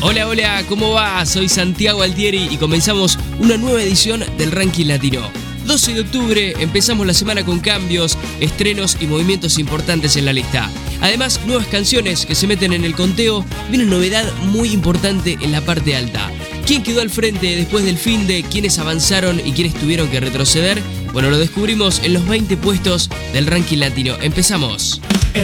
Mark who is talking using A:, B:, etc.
A: Hola, hola, ¿cómo va? Soy Santiago Altieri y comenzamos una nueva edición del Ranking Latino. 12 de octubre empezamos la semana con cambios, estrenos y movimientos importantes en la lista. Además, nuevas canciones que se meten en el conteo, viene una novedad muy importante en la parte alta. ¿Quién quedó al frente después del finde? ¿Quiénes avanzaron y quiénes tuvieron que retroceder? Bueno, lo descubrimos en los 20 puestos del Ranking Latino. Empezamos.